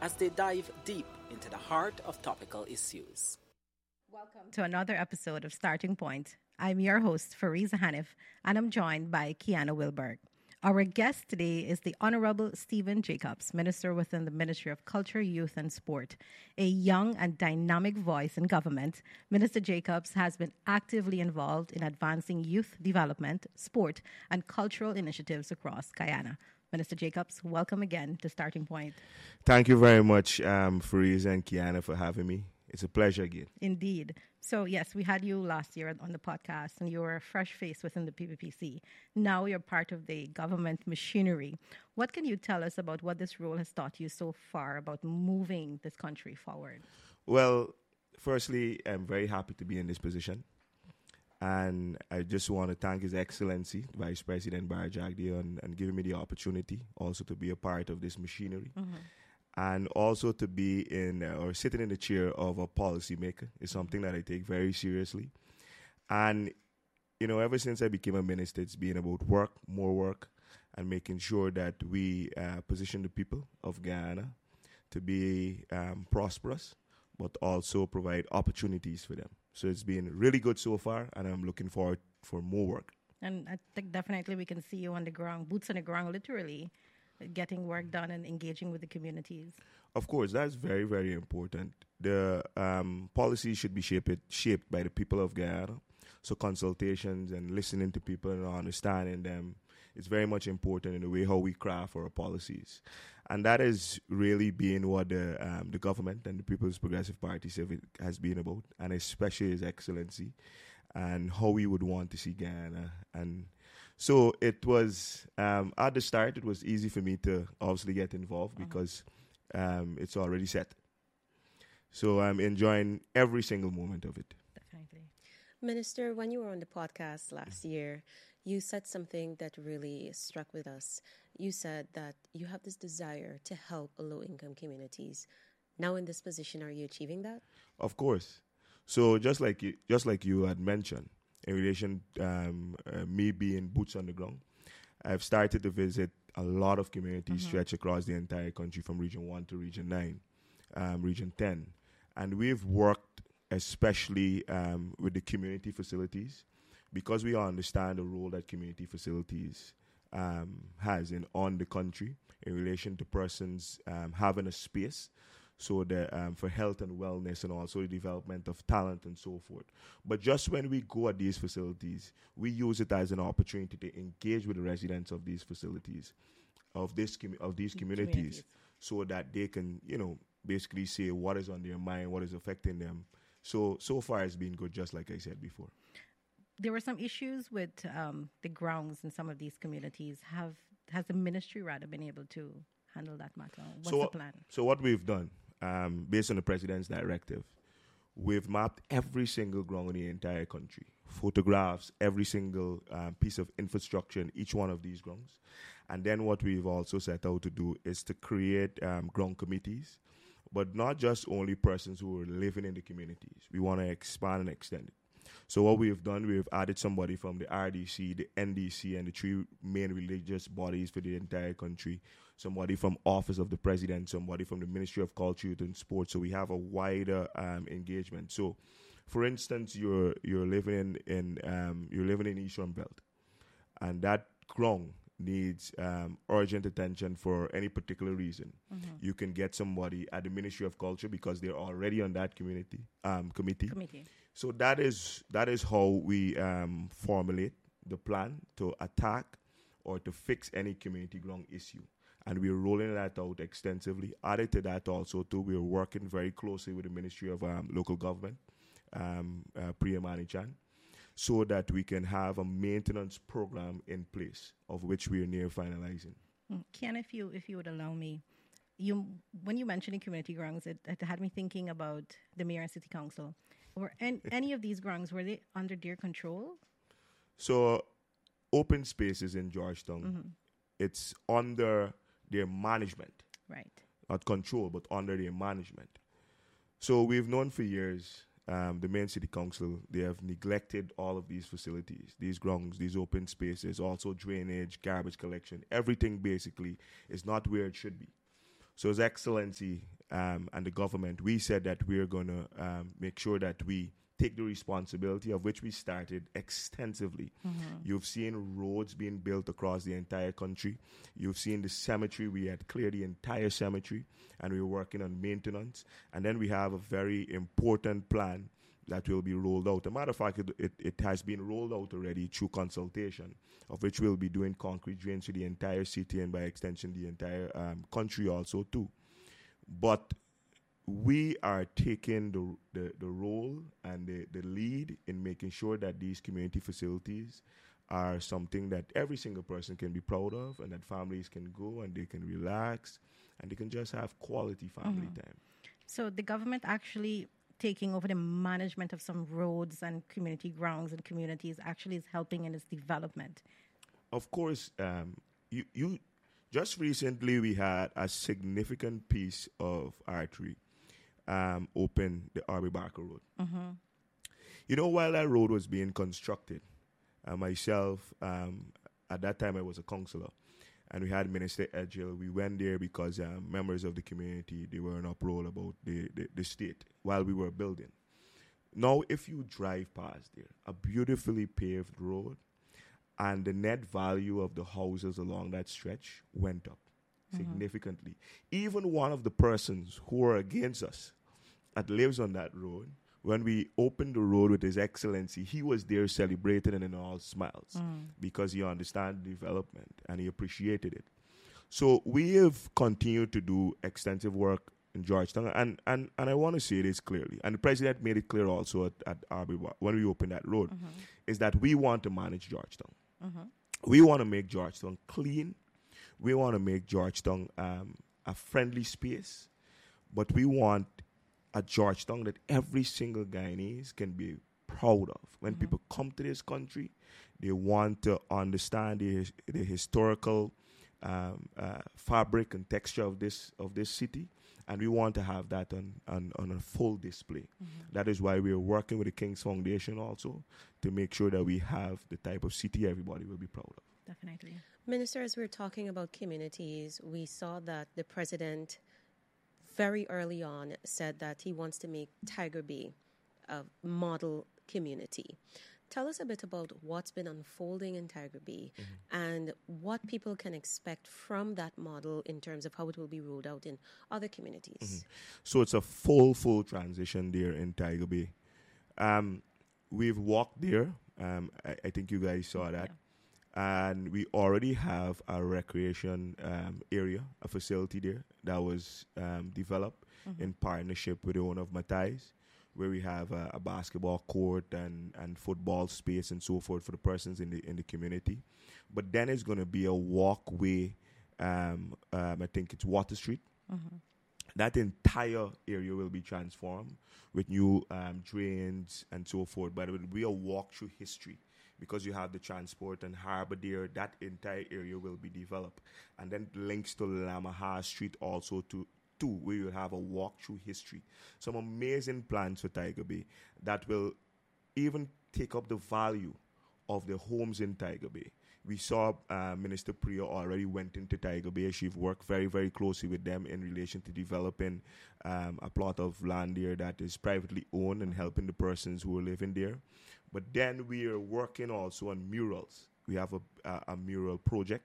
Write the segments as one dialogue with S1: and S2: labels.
S1: as they dive deep into the heart of topical issues.
S2: Welcome to another episode of Starting Point. I'm your host, Fariza Hanif, and I'm joined by Kiana Wilberg. Our guest today is the Honorable Stephen Jacobs, Minister within the Ministry of Culture, Youth and Sport. A young and dynamic voice in government, Minister Jacobs has been actively involved in advancing youth development, sport, and cultural initiatives across Guyana. Minister Jacobs, welcome again to Starting Point.
S3: Thank you very much, Fariza and Kiana, for having me. It's a pleasure again.
S2: Indeed. So, yes, we had you last year on the podcast, and you were a fresh face within the PPPC. Now you're part of the government machinery. What can you tell us about what this role has taught you so far about moving this country forward?
S3: Well, firstly, I'm very happy to be in this position. And I just want to thank His Excellency, Vice President Barry Jagdeo, and giving me the opportunity also to be a part of this machinery. Mm-hmm. And also to be in or sitting in the chair of a policymaker is something that I take very seriously. And, ever since I became a minister, it's been about work, more work, and making sure that we position the people of Guyana to be prosperous, but also provide opportunities for them. So it's been really good so far, and I'm looking forward for more work.
S2: And I think definitely we can see you on the ground, boots on the ground, literally, getting work done and engaging with the communities.
S3: Of course, that's very, very important. The policy should be shaped by the people of Guyana. So consultations and listening to people and understanding them is very much important in the way how we craft our policies. And that is really being what the government and the People's Progressive Party has been about, and especially His Excellency, and how we would want to see Guyana. And so it was, at the start, it was easy for me to obviously get involved because it's already set. So I'm enjoying every single moment of it.
S2: Definitely.
S4: Minister, when you were on the podcast last year, you said something that really struck with us. You said that you have this desire to help low-income communities. Now in this position, are you achieving that?
S3: Of course. So just like you had mentioned, in relation me being boots on the ground, I've started to visit a lot of communities stretched across the entire country from Region 1 to Region 9, Region 10. And we've worked especially with the community facilities because we understand the role that community facilities has on the country in relation to persons having a space. So that for health and wellness and also the development of talent and so forth. But just when we go at these facilities, we use it as an opportunity to engage with the residents of these facilities, of these communities, so that they can, basically say what is on their mind, what is affecting them. So far it's been good, just like I said before.
S2: There were some issues with the grounds in some of these communities. Has the ministry rather been able to handle that matter? What's the plan?
S3: So what we've done, based on the President's directive, we've mapped every single ground in the entire country, photographs, every single piece of infrastructure in each one of these grounds. And then what we've also set out to do is to create ground committees, but not just only persons who are living in the communities. We want to expand and extend it. So what we've done, we've added somebody from the RDC, the NDC, and the three main religious bodies for the entire country, somebody from Office of the President, somebody from the Ministry of Culture, Youth and Sport. So we have a wider engagement. So, for instance, you're living in Eastern Belt, and that ground needs urgent attention for any particular reason. You can get somebody at the Ministry of Culture because they're already on that committee. So that is how we formulate the plan to attack or to fix any community ground issue. And we're rolling that out extensively. Added to that also, too, we're working very closely with the Ministry of Local Government, Priya Manichan, so that we can have a maintenance program in place, of which we are near finalizing.
S2: Ken, if you would allow me, when you mentioned community grounds, it had me thinking about the mayor and city council. Were any of these grounds, were they under their control?
S3: So open spaces in Georgetown, it's under their management.
S2: Right.
S3: Not control, but under their management. So we've known for years, the main city council, they have neglected all of these facilities, these grounds, these open spaces, also drainage, garbage collection. Everything basically is not where it should be. So His Excellency, and the government, we said that we're going to make sure that we take the responsibility of which we started extensively. You've seen roads being built across the entire country. You've seen the cemetery. We had cleared the entire cemetery, and we were working on maintenance. And then we have a very important plan that will be rolled out. As a matter of fact, it has been rolled out already through consultation, of which we'll be doing concrete drains to the entire city and by extension the entire country also too. But we are taking the role and the lead in making sure that these community facilities are something that every single person can be proud of, and that families can go and they can relax and they can just have quality family time.
S2: So the government actually taking over the management of some roads and community grounds and communities actually is helping in its development.
S3: Of course, you just recently we had a significant piece of artery open, the Arby Barker Road. You know, while that road was being constructed, myself, at that time I was a councillor, and we had Minister Edgell. We went there because members of the community, they were in uproar about the state while we were building. Now, if you drive past there, a beautifully paved road, and the net value of the houses along that stretch went up significantly. Even one of the persons who were against us that lives on that road, when we opened the road with His Excellency, he was there celebrating and in all smiles because he understood the development and he appreciated it. So we have continued to do extensive work in Georgetown, and I want to say this clearly, and the President made it clear also at Arby when we opened that road, is that we want to manage Georgetown. We want to make Georgetown clean. We want to make Georgetown a friendly space, but we want a Georgetown that every single Guyanese can be proud of. When people come to this country, they want to understand the historical fabric and texture of this city, and we want to have that on a full display. That is why we are working with the King's Foundation also to make sure that we have the type of city everybody will be proud of.
S2: Definitely.
S4: Minister, as we're talking about communities, we saw that the President very early on said that he wants to make Tiger Bay a model community. Tell us a bit about what's been unfolding in Tiger Bay and what people can expect from that model in terms of how it will be rolled out in other communities.
S3: So it's a full transition there in Tiger Bay. We've walked there. I think you guys saw that. And we already have a recreation area, a facility there that was developed in partnership with the owner of Matthias, where we have a basketball court and football space and so forth for the persons in the community. But then it's going to be a walkway, I think it's Water Street. That entire area will be transformed with new drains and so forth, but it will be a walk through history. Because you have the transport and harbor there, that entire area will be developed. And then links to Lamaha Street also to where you have a walk through history. Some amazing plans for Tiger Bay that will even take up the value of the homes in Tiger Bay. We saw Minister Priya already went into Tiger Bay. She's worked very, very closely with them in relation to developing a plot of land there that is privately owned and helping the persons who are living there. But then we are working also on murals. We have a mural project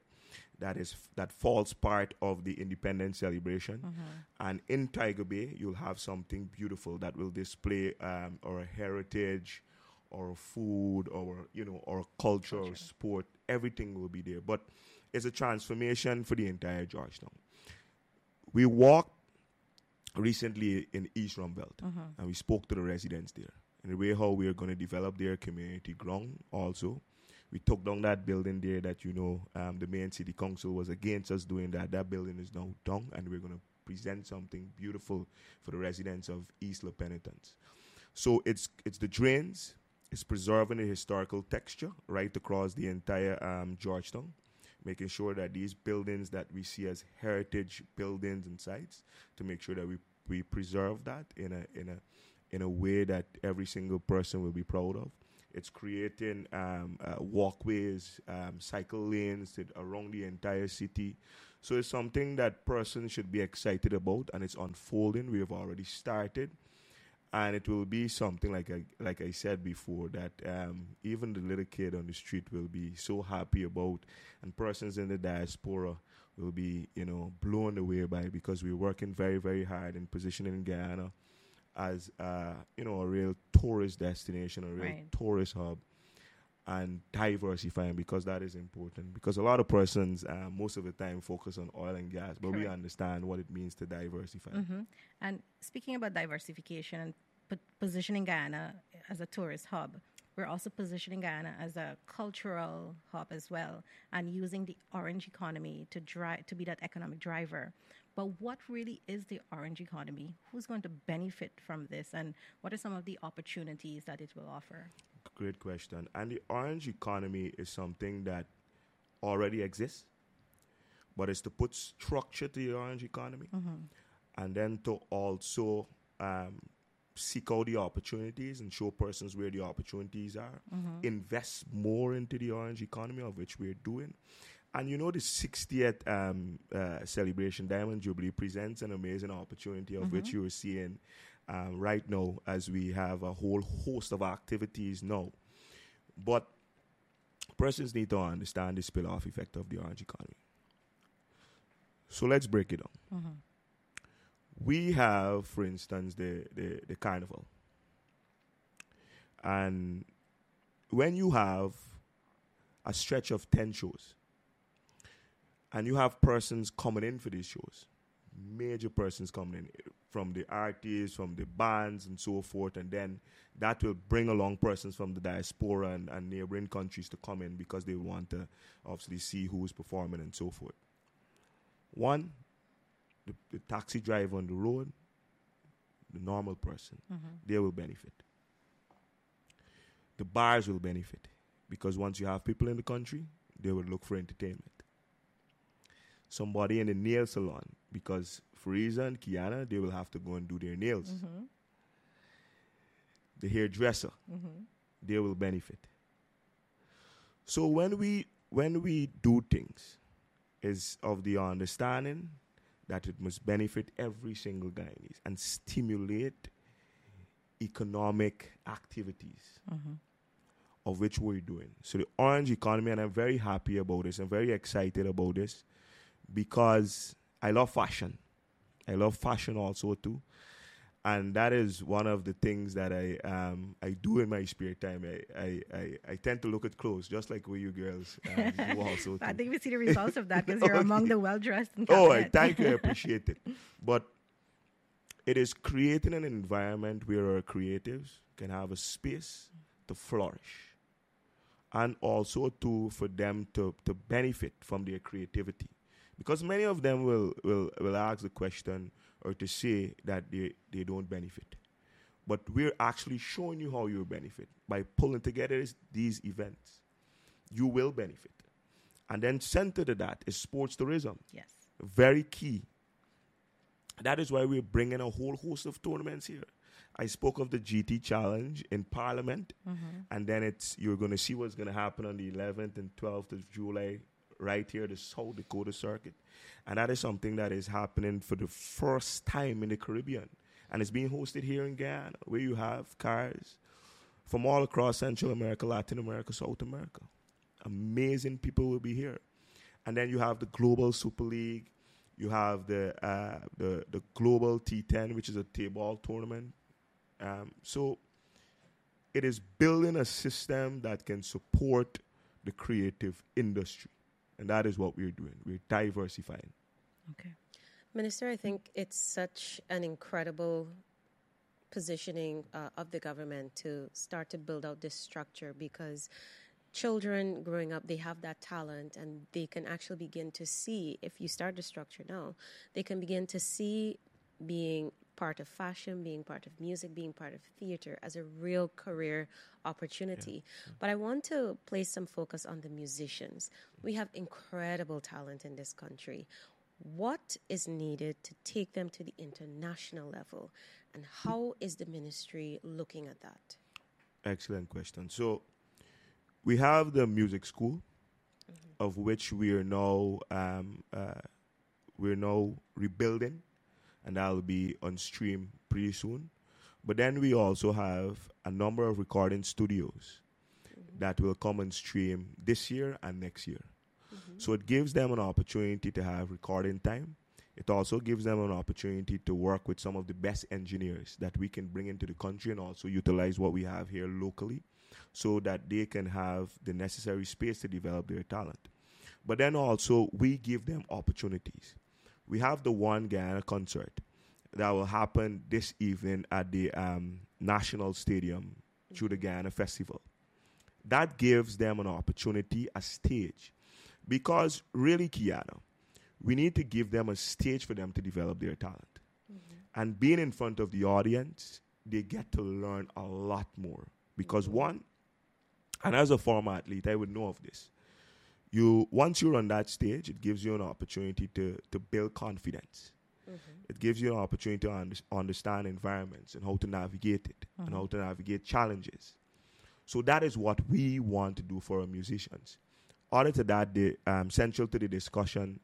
S3: that falls part of the Independence celebration. And in Tiger Bay, you'll have something beautiful that will display our heritage, or food, or or culture, or sport. Everything will be there. But it's a transformation for the entire Georgetown. We walked recently in East Rumbelt, and we spoke to the residents there. And the way how we are going to develop their community ground also. We took down that building there that, the main city council was against us doing that. That building is now down, and we're going to present something beautiful for the residents of East La Penitence. So it's the drains, it's preserving the historical texture right across the entire Georgetown, making sure that these buildings that we see as heritage buildings and sites, to make sure that we preserve that in a way that every single person will be proud of. It's creating walkways, cycle lanes around the entire city So it's something that persons should be excited about, and it's unfolding. We have already started, and it will be something like I said before, that even the little kid on the street will be so happy about, and persons in the diaspora will be, blown away by, because we're working very, very hard in positioning Guyana as a real tourist destination, a real tourist hub, and diversifying, because that is important. Because a lot of persons most of the time focus on oil and gas, but we understand what it means to diversify.
S2: And speaking about diversification and positioning Guyana as a tourist hub, we're also positioning Guyana as a cultural hub as well, and using the orange economy to be that economic driver. But what really is the orange economy? Who's going to benefit from this, and what are some of the opportunities that it will offer?
S3: Great question. And the orange economy is something that already exists, but it's to put structure to the orange economy, and then to also seek out the opportunities and show persons where the opportunities are, invest more into the orange economy, of which we're doing. And the 60th celebration, Diamond Jubilee, presents an amazing opportunity, of which you're seeing right now, as we have a whole host of activities now. But persons need to understand the spill-off effect of the orange economy. So let's break it down. We have, for instance, the carnival. And when you have a stretch of 10 shows, and you have persons coming in for these shows, major persons coming in, from the artists, from the bands, and so forth, and then that will bring along persons from the diaspora and neighboring countries to come in, because they want to obviously see who's performing and so forth. One, the taxi driver on the road, the normal person, they will benefit. The bars will benefit, because once you have people in the country, they will look for entertainment. Somebody in the nail salon, because Fariza and Kiana, they will have to go and do their nails. The hairdresser, they will benefit. So when we do things, is of the understanding that it must benefit every single Guyanese and stimulate economic activities, of which we're doing. So the orange economy, and I'm very happy about this, I'm very excited about this, because I love fashion. I love fashion also too. And that is one of the things that I do in my spare time. I tend to look at clothes, just like what you girls do also.
S2: I think we see the results of that, because you're among the well-dressed in
S3: thank you. I appreciate it. But it is creating an environment where our creatives can have a space to flourish, and also for them to benefit from their creativity. Because many of them will ask the question, or to say that they don't benefit. But we're actually showing you how you benefit. By pulling together these events, you will benefit. And then center to that is sports tourism.
S2: Yes.
S3: Very key. That is why we're bringing a whole host of tournaments here. I spoke of the GT Challenge in Parliament, and then you're going to see what's going to happen on the 11th and 12th of July right here, the South Dakota Circuit. And that is something that is happening for the first time in the Caribbean. And it's being hosted here in Guyana, where you have cars from all across Central America, Latin America, South America. Amazing people will be here. And then you have the Global Super League. You have the Global T10, which is a table tournament. So it is building a system that can support the creative industry. And that is what we're doing. We're diversifying.
S2: Okay.
S4: Minister, I think it's such an incredible positioning of the government to start to build out this structure, because children growing up, they have that talent, and they can actually begin to see, if you start the structure now, they can begin to see being part of fashion, being part of music, being part of theater as a real career opportunity. Yeah. But I want to place some focus on the musicians. We have incredible talent in this country. What is needed to take them to the international level, and how is the ministry looking at that?
S3: Excellent question. So we have the music school, of which we are now we're now rebuilding, and that'll be on stream pretty soon. But then we also have a number of recording studios that will come on stream this year and next year. So it gives them an opportunity to have recording time. It also gives them an opportunity to work with some of the best engineers that we can bring into the country and also utilize what we have here locally so that they can have the necessary space to develop their talent. But then also we give them opportunities. We have the One Guyana concert that will happen this evening at the National Stadium through the Guyana Festival. That gives them an opportunity, a stage. Because really, Kiana, we need to give them a stage for them to develop their talent. And being in front of the audience, they get to learn a lot more. Because one, and as a former athlete, I would know of this. Once you're on that stage, it gives you an opportunity to build confidence. It gives you an opportunity to understand environments and how to navigate it and how to navigate challenges. So that is what we want to do for our musicians. Other to that, central to the discussion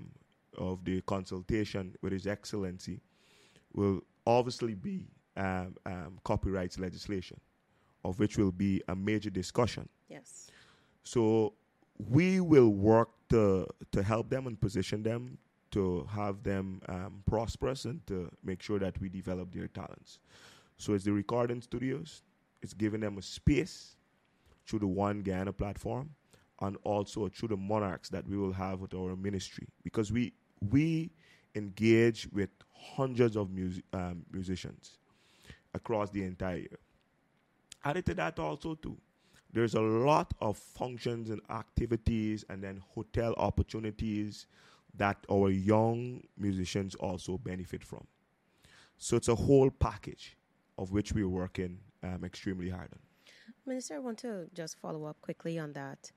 S3: of the consultation with His Excellency will obviously be copyright legislation, of which will be a major discussion.
S4: Yes.
S3: So we will work to help them and position them to have them prosperous and to make sure that we develop their talents. So it's the recording studios. It's giving them a space through the One Guyana platform and also through the monarchs that we will have with our ministry. Because we engage with hundreds of musicians across the entire year. Added to that also too, there's a lot of functions and activities and then hotel opportunities that our young musicians also benefit from. So it's a whole package of which we're working extremely hard on.
S4: Minister, I want to just follow up quickly on that.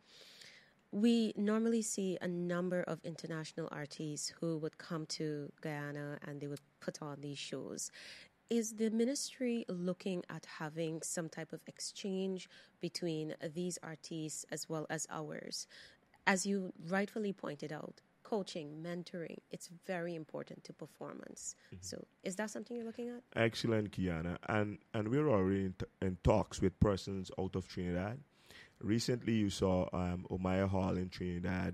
S4: We normally see a number of international artists who would come to Guyana and they would put on these shows. Is the ministry looking at having some type of exchange between these artists as well as ours? As you rightfully pointed out, coaching, mentoring, it's very important to performance. So is that something you're looking at?
S3: Excellent, Kiana. And we're already in talks with persons out of Trinidad. Recently, you saw Omaya Hall in Trinidad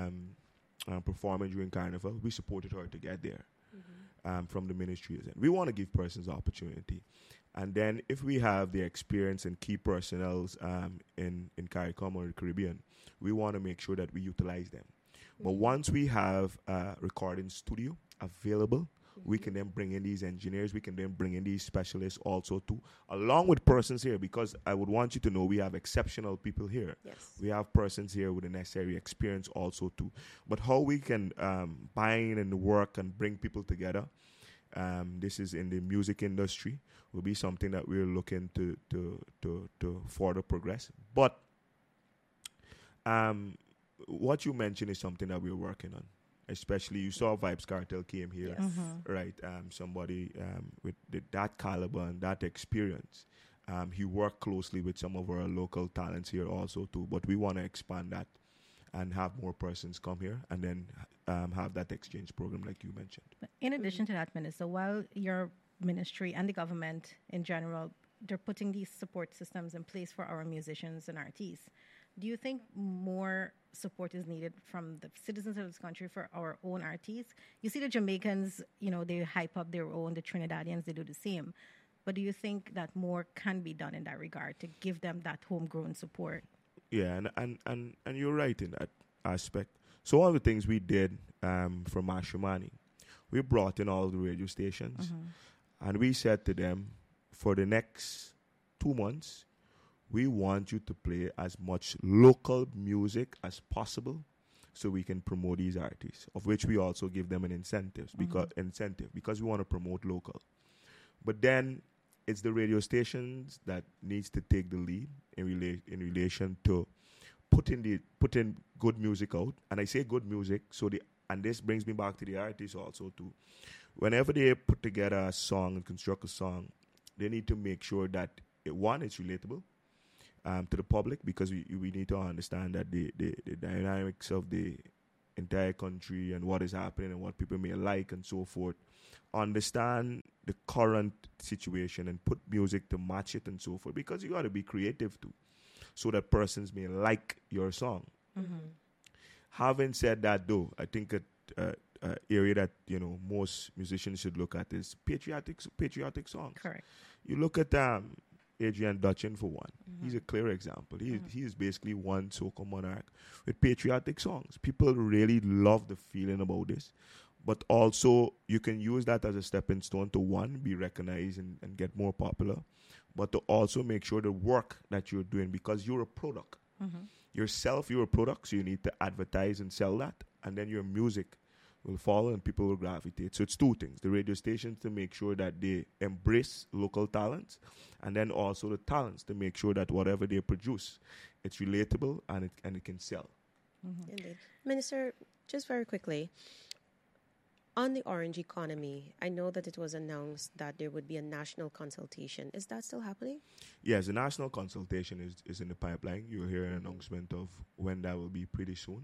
S3: performing during Carnival. We supported her to get there from the ministry. We want to give persons opportunity. And then if we have the experience and key personnel in CARICOM or the Caribbean, we want to make sure that we utilize them. But once we have a recording studio available, we can then bring in these engineers, we can then bring in these specialists also too, along with persons here, because I would want you to know we have exceptional people here.
S4: Yes.
S3: We have persons here with the necessary experience also too. But how we can bind and work and bring people together, this is in the music industry, will be something that we're looking to further progress. But what you mentioned is something that we're working on. Especially, you saw Vibes Cartel came here,
S4: Yes.
S3: right? Somebody with that caliber and that experience. He worked closely with some of our local talents here also too. But we want to expand that and have more persons come here and then have that exchange program like you mentioned.
S2: But in addition to that, Minister, while your ministry and the government in general, they're putting these support systems in place for our musicians and artists, do you think more support is needed from the citizens of this country for our own artists? You see the Jamaicans, they hype up their own, the Trinidadians, they do the same. But do you think that more can be done in that regard to give them that homegrown support?
S3: Yeah, and you're right in that aspect. So one of the things we did for Mashimani, we brought in all the radio stations and we said to them, for the next 2 months, we want you to play as much local music as possible so we can promote these artists, of which we also give them an incentive because we want to promote local. But then it's the radio stations that needs to take the lead in relation to put in good music out. And I say good music, and this brings me back to the artists also too. Whenever they put together a song and construct a song, they need to make sure that it's relatable to the public, because we need to understand that the dynamics of the entire country and what is happening and what people may like and so forth. Understand the current situation and put music to match it and so forth, because you got to be creative too, so that persons may like your song. Having said that, though, I think a area that most musicians should look at is patriotic songs.
S2: Correct.
S3: You look at Adrian Dutchin for one. He's a clear example. He is basically one soca monarch with patriotic songs. People really love the feeling about this, but also you can use that as a stepping stone to, one, be recognized and get more popular, but to also make sure the work that you're doing, because you're a product. Yourself, you're a product, so you need to advertise and sell that, and then your music will follow and people will gravitate. So it's two things: the radio stations to make sure that they embrace local talents, and then also the talents to make sure that whatever they produce, it's relatable and it can sell.
S4: Indeed. Minister, just very quickly, on the orange economy, I know that it was announced that there would be a national consultation. Is that still happening?
S3: Yes, the national consultation is in the pipeline. You'll hear an announcement of when that will be pretty soon,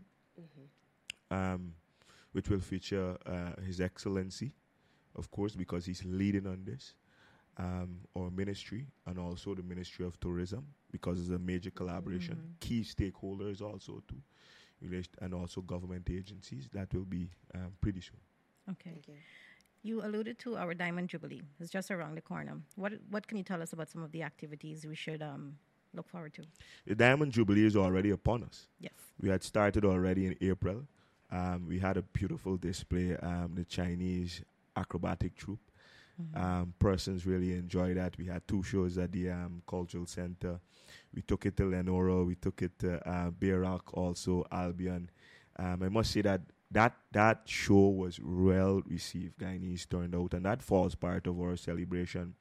S3: which will feature His Excellency, of course, because he's leading on this, our ministry, and also the Ministry of Tourism, because it's a major collaboration. Key stakeholders also too, and also government agencies. That will be pretty soon.
S2: Okay.
S4: Thank you.
S2: You alluded to our Diamond Jubilee. It's just around the corner. What can you tell us about some of the activities we should look forward to?
S3: The Diamond Jubilee is already upon us.
S2: Yes.
S3: We had started already in April. We had a beautiful display, the Chinese acrobatic troupe. Persons really enjoyed that. We had 2 shows at the Cultural Center. We took it to Lenora. We took it to Bayrock, also Albion. I must say that show was well received. Guyanese turned out, and that falls part of our celebration.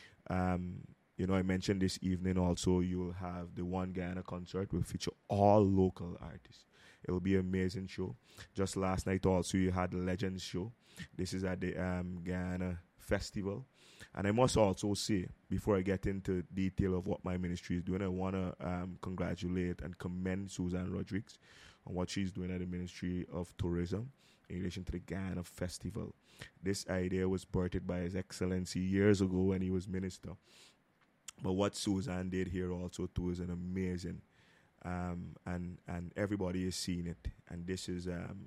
S3: I mentioned this evening also, you'll have the One Guyana concert will feature all local artists. It will be an amazing show. Just last night also, you had the Legends show. This is at the Guyana Festival. And I must also say, before I get into detail of what my ministry is doing, I want to congratulate and commend Suzanne Rodriguez on what she's doing at the Ministry of Tourism in relation to the Guyana Festival. This idea was birthed by His Excellency years ago when he was minister. But what Suzanne did here also too is an amazing, and everybody is seeing it. And this is,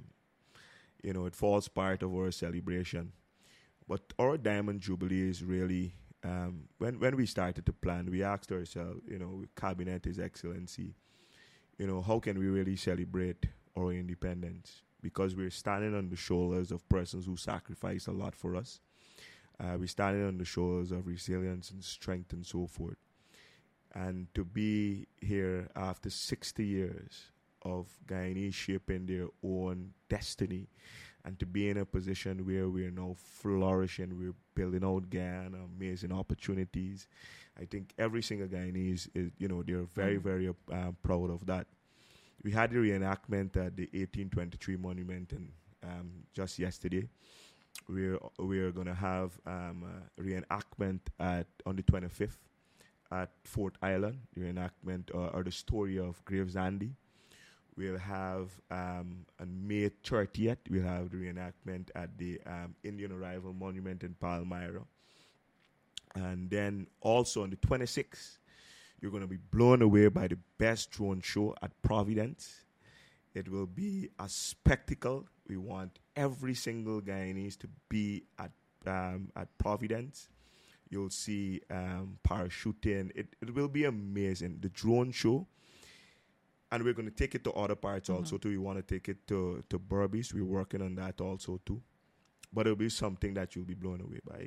S3: it falls part of our celebration. But our Diamond Jubilee is really, when we started to plan, we asked ourselves, Cabinet, His Excellency, how can we really celebrate our independence? Because we're standing on the shoulders of persons who sacrificed a lot for us. We're standing on the shoulders of resilience and strength and so forth. And to be here after 60 years of Guyanese shaping their own destiny, and to be in a position where we're now flourishing, we're building out Guyana, amazing opportunities. I think every single Guyanese is, they're very, very proud of that. We had the reenactment at the 1823 monument and just yesterday. We're going to have a reenactment on the 25th at Fort Island, the reenactment or the story of Graves Andy. We'll have on May 30th, we'll have the reenactment at the Indian Arrival Monument in Palmyra. And then also on the 26th, you're going to be blown away by the best drone show at Providence. It will be a spectacle. We want every single Guyanese to be at Providence. You'll see parachuting. It will be amazing. The drone show. And we're going to take it to other parts also too. We want to take it to Berbice. We're working on that also too. But it'll be something that you'll be blown away by.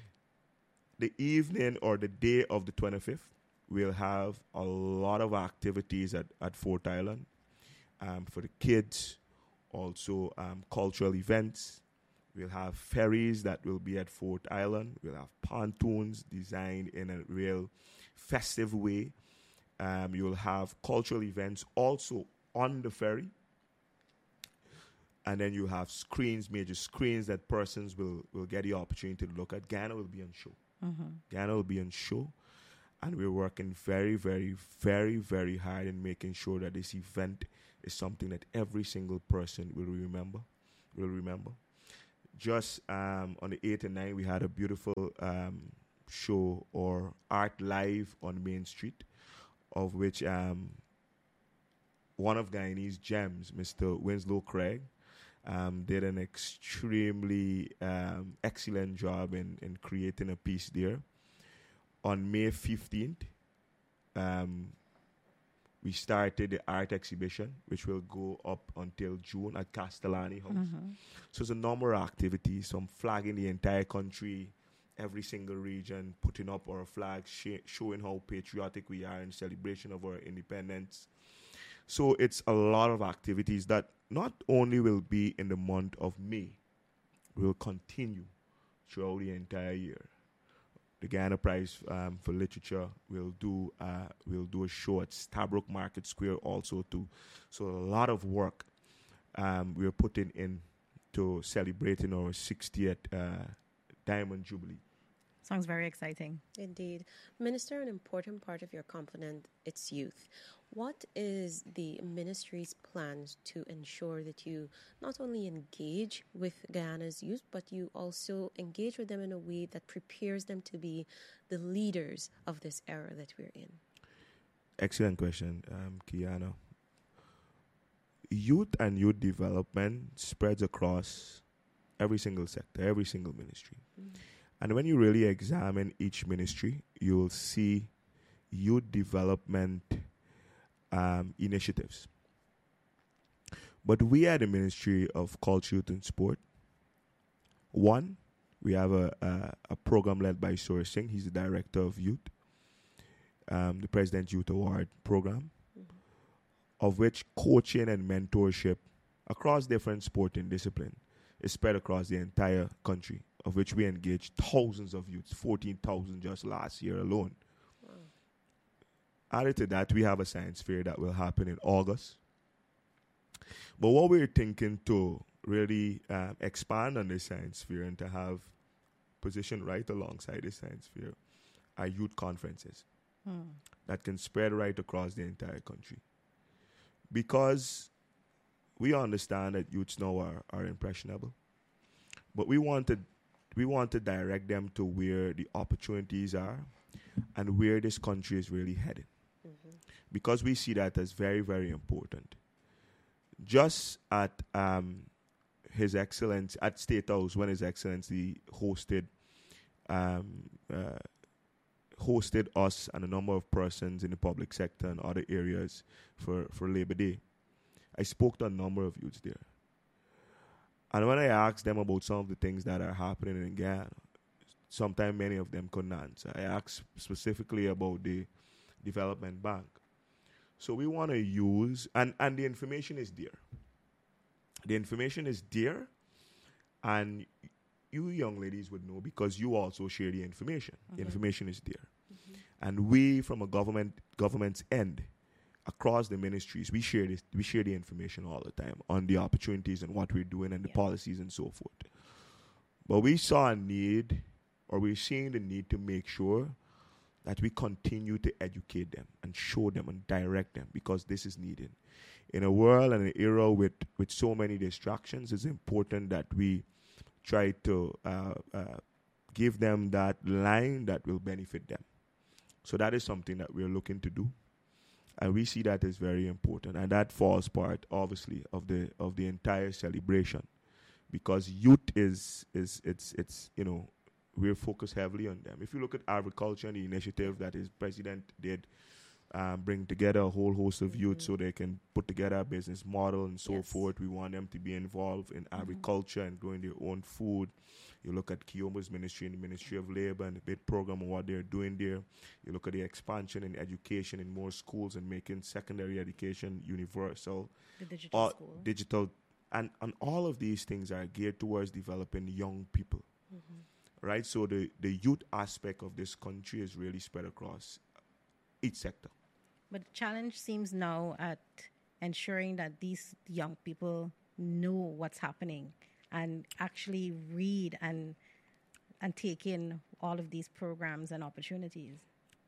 S3: The evening or the day of the 25th, we'll have a lot of activities at Fort Island for the kids. Also cultural events. We'll have ferries that will be at Fort Island. We'll have pontoons designed in a real festive way. You'll have cultural events also on the ferry. And then you have major screens that persons will get the opportunity to look at. Guyana will be on show. Guyana will be on show. And we're working very, very, very, very hard in making sure that this event is something that every single person will remember. Just on the 8th and 9th, we had a beautiful show or art live on Main Street, of which one of Guyanese gems, Mr. Winslow Craig, did an extremely excellent job in creating a piece there. On May 15th, we started the art exhibition, which will go up until June at Castellani House. So it's a number of activities, some flagging the entire country, every single region, putting up our flags, showing how patriotic we are in celebration of our independence. So it's a lot of activities that not only will be in the month of May, will continue throughout the entire year. The Guyana Prize for Literature will do a show at Stabrook Market Square also too. So a lot of work we're putting in to celebrating our 60th Diamond Jubilee.
S2: Sounds very exciting.
S4: Indeed. Minister, an important part of your component, it's youth. What is the ministry's plans to ensure that you not only engage with Guyana's youth, but you also engage with them in a way that prepares them to be the leaders of this era that we're in?
S3: Excellent question, Kiana. Youth and youth development spreads across every single sector, every single ministry. And when you really examine each ministry, you will see youth development initiatives. But we at the Ministry of Culture, Youth and Sport, one, we have a program led by Sor Singh. He's the director of youth, the President Youth Award program, of which coaching and mentorship across different sporting disciplines is spread across the entire country, of which we engaged thousands of youths, 14,000 just last year alone. Wow. Added to that, we have a science fair that will happen in August. But what we're thinking to really expand on this science fair and to have positioned right alongside the science fair are youth conferences that can spread right across the entire country. Because we understand that youths now are impressionable, but we want to direct them to where the opportunities are and where this country is really headed. Because we see that as very, very important. Just at His Excellency, at State House, when His Excellency hosted us and a number of persons in the public sector and other areas for Labor Day, I spoke to a number of youths there. And when I asked them about some of the things that are happening in Guyana, sometimes many of them couldn't answer. I asked specifically about the development bank. So we want to use, and the information is there. The information is there, and you young ladies would know because you also share the information. The information is there. And we, from a government's end, across the ministries, we share the information all the time on the opportunities and what we're doing and the policies and so forth. But we saw a need, or we're seeing the need to make sure that we continue to educate them and show them and direct them, because this is needed. In a world and an era with so many distractions, it's important that we try to give them that line that will benefit them. So that is something that we're looking to do. And we see that as very important. And that falls part, obviously, of the entire celebration. Because youth it's we're focused heavily on them. If you look at agriculture and the initiative that his president did, bring together a whole host of youth so they can put together a business model and so forth. We want them to be involved in agriculture and growing their own food. You look at Kioma's ministry and the Ministry of Labor and the BID program and what they're doing there. You look at the expansion in education in more schools and making secondary education universal.
S2: The digital school.
S3: Digital. And all of these things are geared towards developing young people. Right? So the youth aspect of this country is really spread across each sector.
S2: But the challenge seems now at ensuring that these young people know what's happening and actually read and take in all of these programs and opportunities.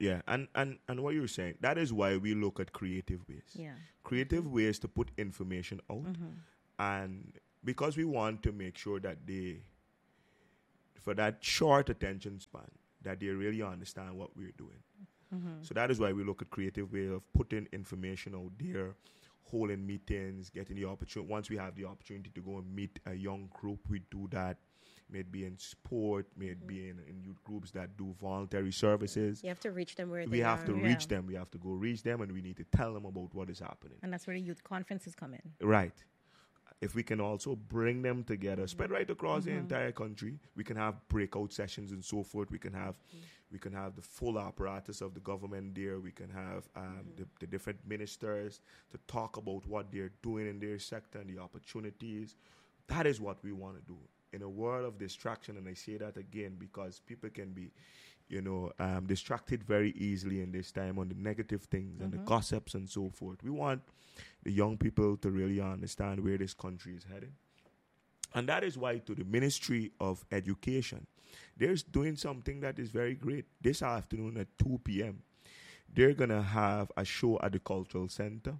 S3: Yeah, and what you're saying, that is why we look at creative ways.
S2: Yeah.
S3: Creative ways to put information out. And because we want to make sure that they, for that short attention span, that they really understand what we're doing. So that is why we look at creative way of putting information out there, holding meetings, getting the opportunity. Once we have the opportunity to go and meet a young group, we do that. May it be in sport, may it be in youth groups that do voluntary services.
S4: You have to reach them where
S3: We
S4: they are.
S3: have to reach them. We have to go reach them, and we need to tell them about what is happening.
S2: And that's where the youth conferences come in.
S3: Right. If we can also bring them together, spread right across the entire country, we can have breakout sessions and so forth. We can have the full apparatus of the government there. We can have the different ministers to talk about what they're doing in their sector and the opportunities. That is what we want to do. In a world of distraction, and I say that again because people can be, distracted very easily in this time on the negative things and the gossips and so forth. We want the young people to really understand where this country is heading. And that is why to the Ministry of Education, they're doing something that is very great. This afternoon at 2 p.m., they're going to have a show at the Cultural Center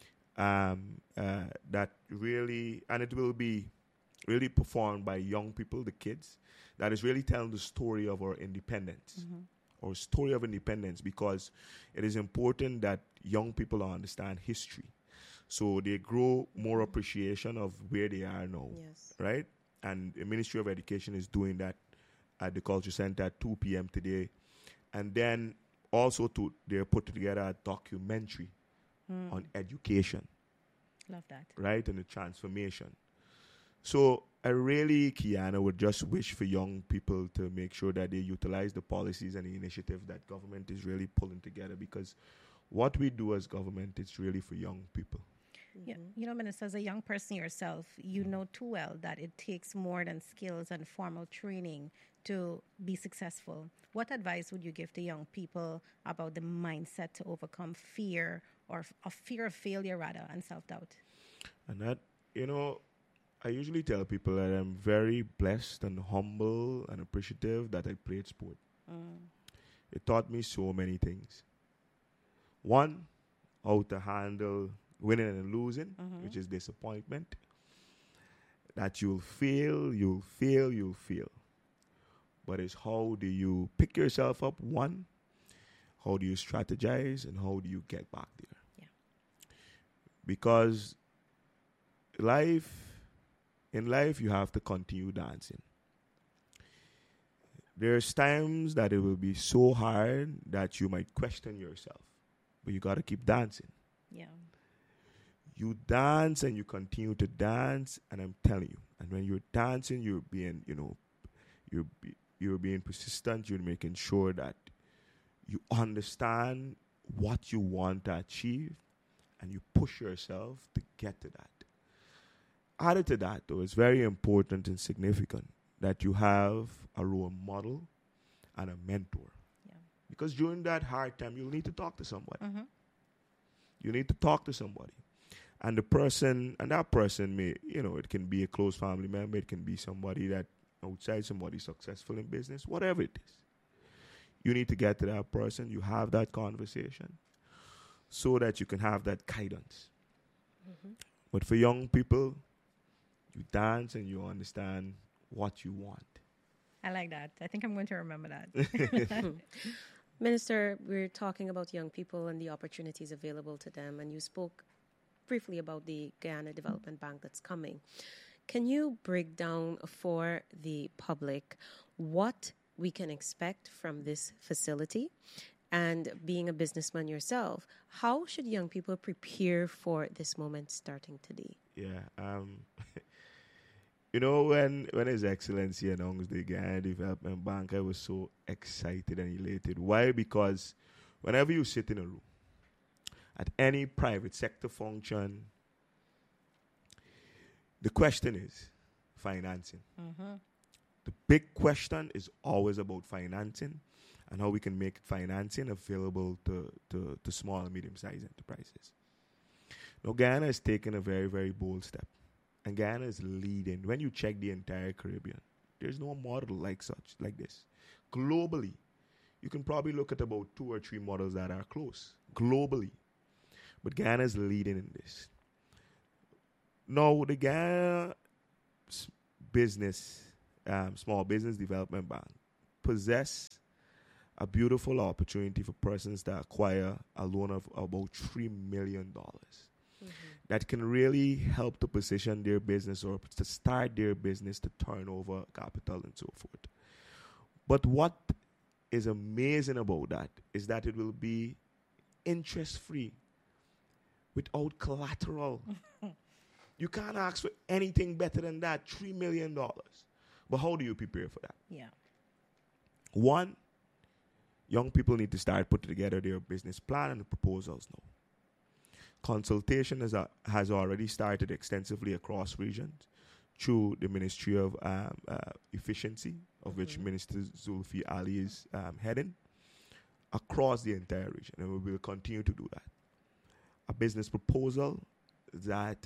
S3: that really, and it will be really performed by young people, the kids, that is really telling the story of our independence, or story of independence, because it is important that young people understand history. So they grow more appreciation of where they are now, right? And the Ministry of Education is doing that at the Culture Center at 2 p.m. today. And then also they're put together a documentary on education.
S2: Love that.
S3: Right, and the transformation. So I really, Kiana, would just wish for young people to make sure that they utilize the policies and the initiatives that government is really pulling together, because what we do as government is really for young people.
S2: Yeah, Minister, as a young person yourself, you know too well that it takes more than skills and formal training to be successful. What advice would you give to young people about the mindset to overcome fear, or a fear of failure rather, and self-doubt?
S3: And that, I usually tell people that I'm very blessed and humble and appreciative that I played sport. It taught me so many things. One, how to handle winning and losing, which is disappointment. That you'll fail. But it's how do you pick yourself up, one, how do you strategize, and how do you get back there?
S2: Yeah.
S3: Because in life, you have to continue dancing. There's times that it will be so hard that you might question yourself, but you got to keep dancing.
S2: Yeah.
S3: You dance and you continue to dance, and I'm telling you, and when you're dancing, you're being, you're being persistent. You're making sure that you understand what you want to achieve, and you push yourself to get to that. Added to that, though, it's very important and significant that you have a role model and a mentor.
S2: Yeah.
S3: Because during that hard time, you'll need to talk to somebody. You need to talk to somebody. And that person may, it can be a close family member, it can be somebody that outside, somebody successful in business, whatever it is. You need to get to that person, you have that conversation, so that you can have that guidance. But for young people, you dance and you understand what you want.
S2: I like that. I think I'm going to remember that.
S4: Minister, we're talking about young people and the opportunities available to them, and you spoke briefly about the Guyana Development Bank that's coming. Can you break down for the public what we can expect from this facility? And being a businessman yourself, how should young people prepare for this moment starting today?
S3: Yeah. When His Excellency announced the Guyana Development Bank, I was so excited and elated. Why? Because whenever you sit in a room, at any private sector function, the question is financing. The big question is always about financing and how we can make financing available to small and medium-sized enterprises. Now, Guyana has taken a very, very bold step. And Guyana is leading. When you check the entire Caribbean, there's no model like this. Globally, you can probably look at about 2 or 3 models that are close globally. But Ghana is leading in this. Now, the Ghana business, Small Business Development Bank, possess a beautiful opportunity for persons to acquire a loan of about $3 million that can really help to position their business or to start their business to turn over capital and so forth. But what is amazing about that is that it will be interest-free without collateral. You can't ask for anything better than that, $3 million. But how do you prepare for that?
S2: Yeah.
S3: One, young people need to start putting together their business plan and the proposals now. Consultation has already started extensively across regions through the Ministry of Efficiency, of which Minister Zulfi Ali is heading, across the entire region, and we will continue to do that. A business proposal that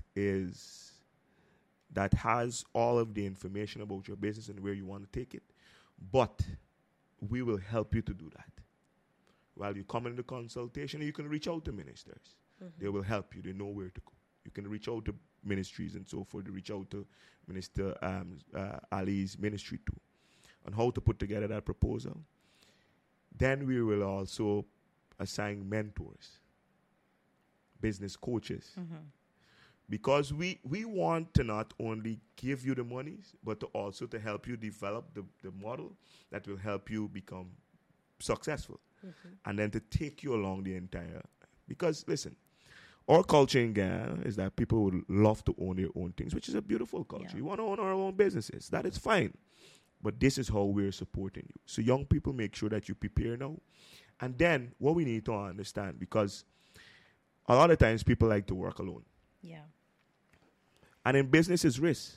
S3: has all of the information about your business and where you want to take it, but we will help you to do that. While you come in the consultation, you can reach out to ministers. They will help you. They know where to go. You can reach out to ministries and so forth. Reach out to Minister Ali's ministry too on how to put together that proposal. Then we will also assign mentors, business coaches, because we want to not only give you the monies, but to also to help you develop the model that will help you become successful, and then to take you along the entire. Because listen, our culture in Ghana is that people would love to own their own things, which is a beautiful culture.
S2: Yeah.
S3: We want to own our own businesses. That is fine. But this is how we're supporting you. So young people, make sure that you prepare now. And then what we need to understand, because a lot of times people like to work alone.
S2: Yeah.
S3: And in business is risk.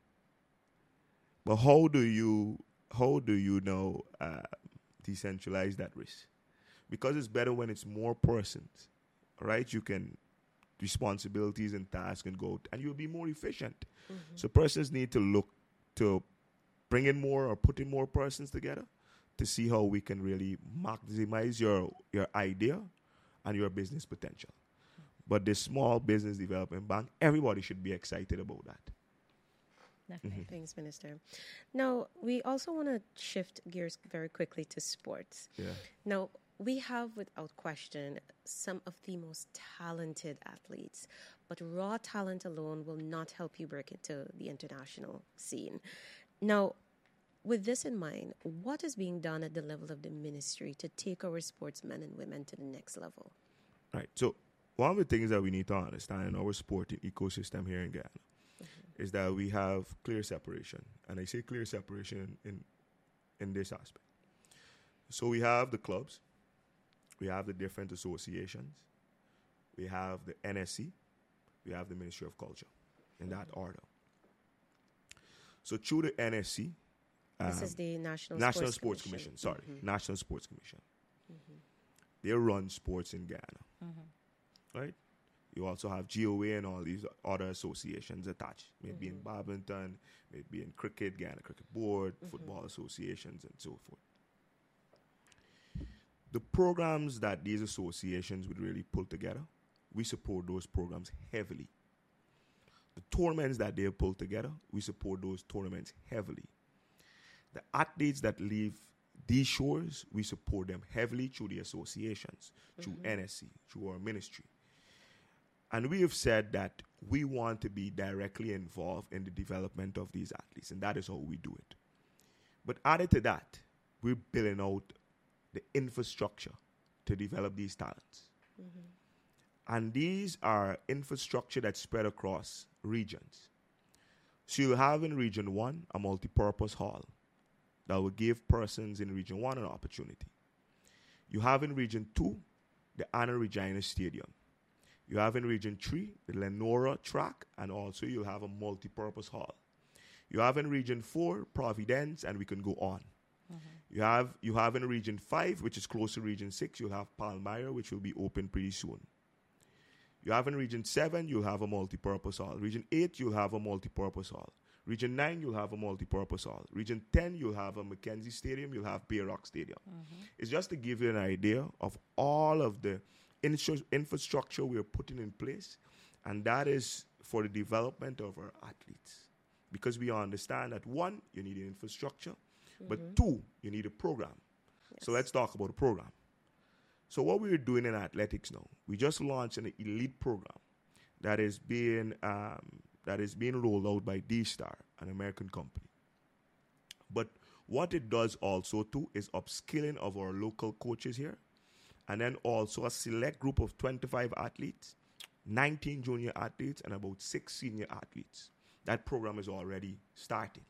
S3: But how do you now decentralize that risk? Because it's better when it's more persons, right? You can responsibilities and tasks can go, and you'll be more efficient. So persons need to look to bring in more or put in more persons together to see how we can really maximize your idea and your business potential. But the Small Business Development Bank, everybody should be excited about that.
S2: Definitely.
S4: Thanks, Minister. Now, we also want to shift gears very quickly to sports.
S3: Yeah.
S4: Now, we have, without question, some of the most talented athletes, but raw talent alone will not help you break into the international scene. Now, with this in mind, what is being done at the level of the ministry to take our sportsmen and women to the next level?
S3: Right. So one of the things that we need to understand in our sporting ecosystem here in Ghana is that we have clear separation. And I say clear separation in this aspect. So we have the clubs. We have the different associations. We have the NSC. We have the Ministry of Culture in that order. So through the NSC,
S4: this is the National
S3: Sports Commission. Sorry, National Sports Commission. They run sports in Ghana, right? You also have GOA and all these other associations attached. Maybe in badminton, maybe in cricket, Ghana Cricket Board, football associations, and so forth. The programs that these associations would really pull together, we support those programs heavily. The tournaments that they pull together, we support those tournaments heavily. The athletes that leave these shores, we support them heavily through the associations, through NSC, through our ministry. And we have said that we want to be directly involved in the development of these athletes, and that is how we do it. But added to that, we're building out the infrastructure to develop these talents. And these are infrastructure that's spread across regions. So you have in Region 1 a multi-purpose hall that will give persons in Region 1 an opportunity. You have in Region 2 the Anna Regina Stadium. You have in Region 3 the Lenora track, and also you'll have a multi-purpose hall. You have in Region 4 Providence, and we can go on. You have in Region 5, which is close to Region 6, you have Palmyra, which will be open pretty soon. You have in Region 7, you'll have a multi-purpose hall. Region 8, you'll have a multi-purpose hall. Region 9, you'll have a multi-purpose hall. Region 10, you'll have a Mackenzie Stadium, you'll have Bay Rock Stadium. It's just to give you an idea of all of the infrastructure we're putting in place, and that is for the development of our athletes. Because we understand that, one, you need an infrastructure, but two, you need a program.
S4: Yes.
S3: So let's talk about a program. So what we're doing in athletics now, we just launched an elite program that is being rolled out by D-Star, an American company. But what it does also too is upskilling of our local coaches here, and then also a select group of 25 athletes, 19 junior athletes, and about 6 senior athletes. That program is already starting.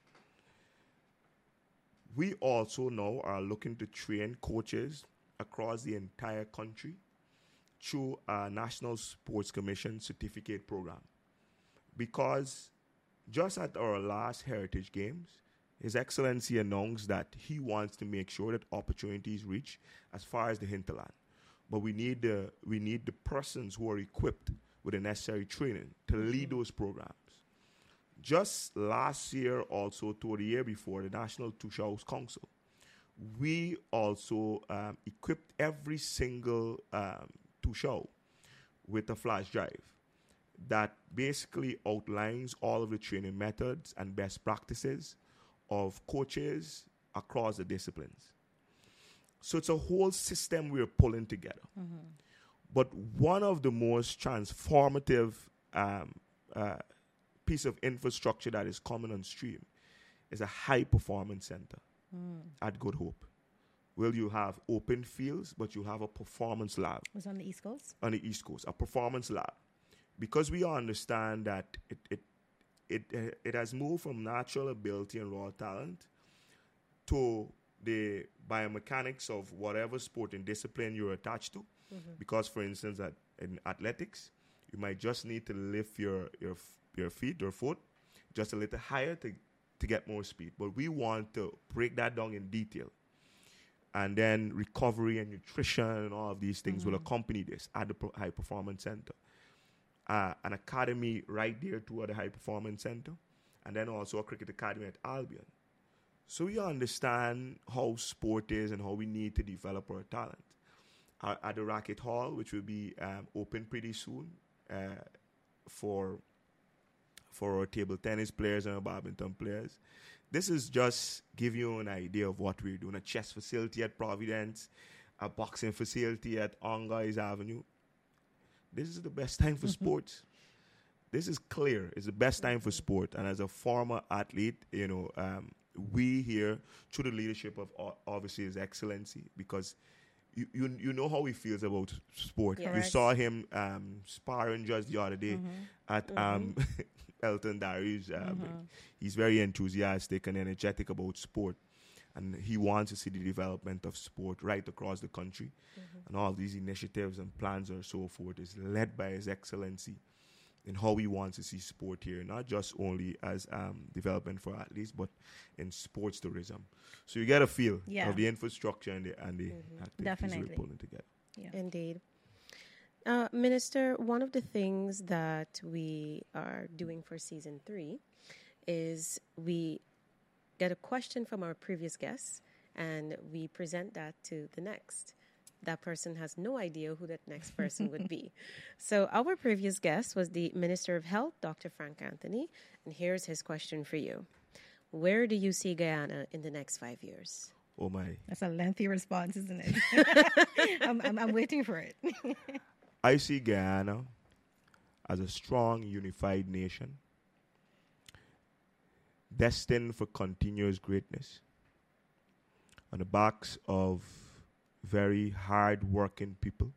S3: We also now are looking to train coaches across the entire country through a National Sports Commission certificate program. Because just at our last Heritage Games, His Excellency announced that he wants to make sure that opportunities reach as far as the hinterland. But we need the persons who are equipped with the necessary training to lead those programs. Just last year, also to the year before, the National Tushhouse Council, we also equipped every single Tushhouse with a flash drive that basically outlines all of the training methods and best practices of coaches across the disciplines. So it's a whole system we're pulling together. But one of the most transformative piece of infrastructure that is coming on stream is a high performance center at Good Hope. Well, you have open fields, but you have a performance lab.
S2: Was on the East Coast?
S3: On the East Coast, a performance lab. Because we understand that it has moved from natural ability and raw talent to the biomechanics of whatever sport and discipline you're attached to. Because, for instance, in athletics, you might just need to lift your feet or foot just a little higher to get more speed. But we want to break that down in detail. And then recovery and nutrition and all of these things will accompany this at the High Performance Center. An academy right there too at the High Performance Center, and then also a cricket academy at Albion. So we understand how sport is and how we need to develop our talent. At the Racket Hall, which will be open pretty soon for our table tennis players and our badminton players. This is just give you an idea of what we're doing. A chess facility at Providence, a boxing facility at Ongais Avenue. This is the best time for sports. This is clear. It's the best time for sport. And as a former athlete, we here, through the leadership of obviously His Excellency, because you know how he feels about sport.
S4: Yeah.
S3: You saw him sparring just the other day at Elton Darius. He's very enthusiastic and energetic about sport. And he wants to see the development of sport right across the country. And all these initiatives and plans and so forth is led by His Excellency in how he wants to see sport here, not just only as development for athletes, but in sports tourism. So you get a feel of the infrastructure and the activities we're pulling together.
S2: Yeah.
S4: Indeed. Minister, one of the things that we are doing for season 3 is we get a question from our previous guests and we present that to the next. That person has no idea who that next person would be. So our previous guest was the Minister of Health, Dr. Frank Anthony, and here's his question for you. Where do you see Guyana in the next 5 years?
S3: Oh my.
S2: That's a lengthy response, isn't it? I'm waiting for it.
S3: I see Guyana as a strong, unified nation, destined for continuous greatness, on the backs of very hard-working people,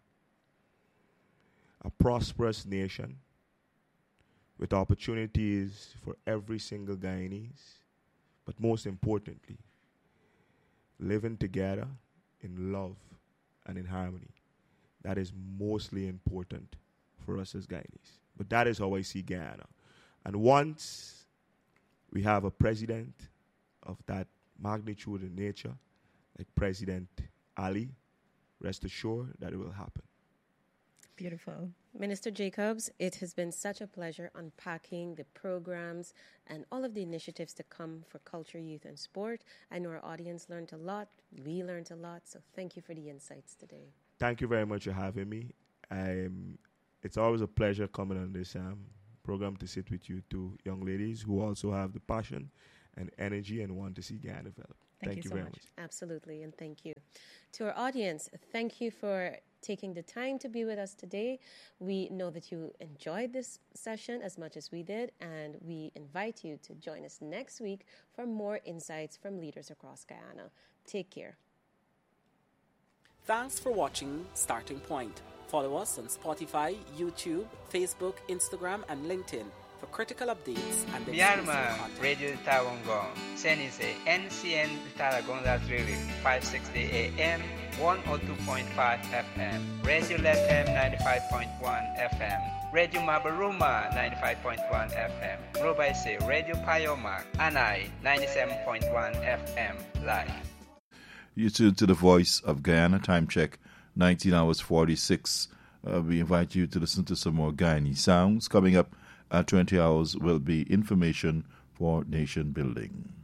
S3: a prosperous nation with opportunities for every single Guyanese, but most importantly, living together in love and in harmony. That is mostly important for us as Guyanese. But that is how I see Guyana. And once we have a president of that magnitude and nature, like President Ali, rest assured that it will happen.
S2: Beautiful.
S4: Minister Jacobs, it has been such a pleasure unpacking the programs and all of the initiatives to come for culture, youth, and sport. I know our audience learned a lot. We learned a lot. So thank you for the insights today.
S3: Thank you very much for having me. It's always a pleasure coming on this program to sit with you two young ladies who also have the passion and energy and want to see Guyana develop. Thank you
S2: so
S3: very much.
S4: Absolutely, and thank you. To our audience, thank you for taking the time to be with us today. We know that you enjoyed this session as much as we did, and we invite you to join us next week for more insights from leaders across Guyana. Take care.
S1: Thanks for watching Starting Point. Follow us on Spotify, YouTube, Facebook, Instagram, and LinkedIn for critical updates and
S5: Myanmar Radio Tawangong, Senise NCN Taragonga Trili, 560 AM, 102.5 FM, Radio Lethem 95.1 FM, Radio Mabaruma 95.1 FM, Robaise Radio Payoma, Anai 97.1 FM, live.
S6: You tune to the Voice of Guyana. Time check, 19 hours 46. We invite you to listen to some more Guyanese sounds. Coming up at 20 hours will be information for nation building.